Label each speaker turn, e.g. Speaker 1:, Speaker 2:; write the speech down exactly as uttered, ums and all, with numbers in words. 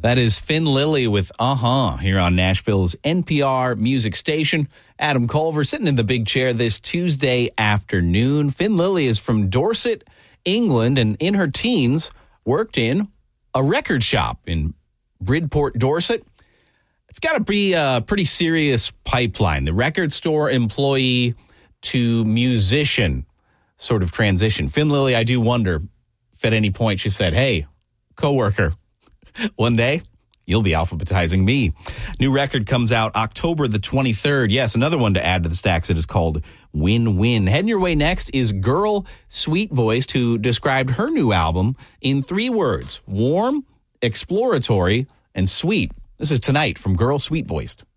Speaker 1: That is Finn Lily with Uh-huh here on Nashville's N P R music station. Adam Culver sitting in the big chair this Tuesday afternoon. Finn Lily is from Dorset, England, and in her teens worked in a record shop in Bridport, Dorset. It's got to be a pretty serious pipeline. The record store employee to musician sort of transition. Finn Lily, I do wonder if at any point she said, hey, coworker, one day, you'll be alphabetizing me. New record comes out October the twenty-third. Yes, another one to add to the stacks. It is called Win Win. Heading your way next is Girl Sweet Voiced, who described her new album in three words: warm, exploratory, and sweet. This is Tonight from Girl Sweet Voiced.